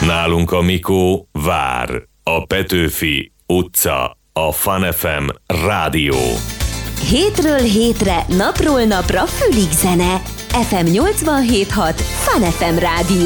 Nálunk a Mikó vár. A Petőfi utca, a Fun FM rádió. Hétről hétre, napról napra fülig zene. FM 87.6 Fun FM rádió.